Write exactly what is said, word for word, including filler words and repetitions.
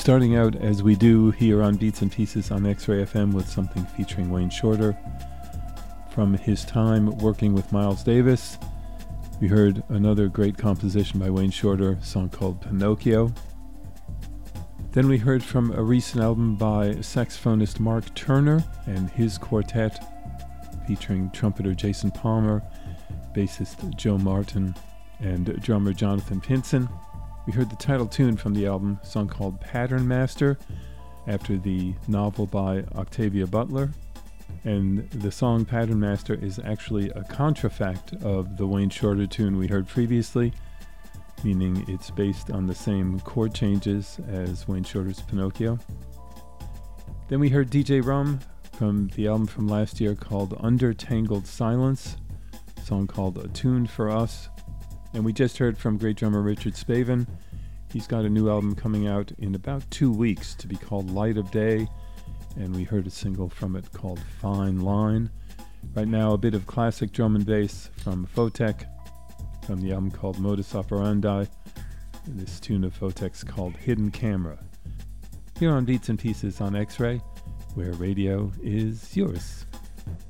Starting out as we do here on Beats and Pieces on X-Ray F M with something featuring Wayne Shorter. From his time working with Miles Davis, we heard another great composition by Wayne Shorter, a song called Pinocchio. Then we heard from a recent album by saxophonist Mark Turner and his quartet, featuring trumpeter Jason Palmer, bassist Joe Martin, and drummer Jonathan Pinson. We heard the title tune from the album, a song called Pattern Master, after the novel by Octavia Butler. And the song Pattern Master is actually a contrafact of the Wayne Shorter tune we heard previously, meaning it's based on the same chord changes as Wayne Shorter's Pinocchio. Then we heard D J Rum from the album from last year called Under Tangled Silence, a song called A Tune for Us. And we just heard from great drummer Richard Spavin. He's got a new album coming out in about two weeks to be called Light of Day, and we heard a single from it called Fine Line. Right now, a bit of classic drum and bass from Photek, from the album called Modus Operandi. This tune of Photek's called Hidden Camera. Here on Beats and Pieces on X-Ray, where radio is yours.